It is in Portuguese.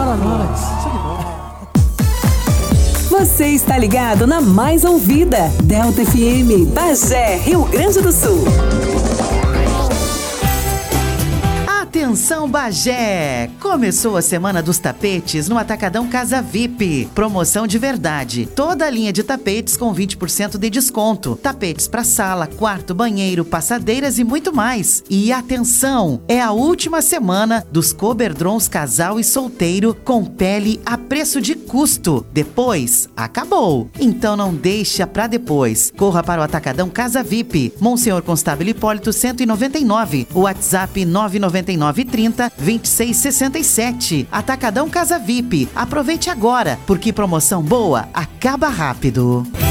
para nós. Isso aqui não. Você está ligado na mais ouvida, Delta FM, Bagé, Rio Grande do Sul. Atenção Bagé! Começou a Semana dos Tapetes no Atacadão Casa VIP. Promoção de verdade. Toda a linha de tapetes com 20% de desconto. Tapetes para sala, quarto, banheiro, passadeiras e muito mais. E atenção! É a última semana dos coberdrons casal e solteiro com pele a preço de custo. Depois, acabou. Então não deixa pra depois. Corra para o Atacadão Casa VIP. Monsenhor Constável Hipólito 199. WhatsApp 99930-2667. Atacadão Casa VIP. Aproveite agora, porque promoção boa acaba rápido.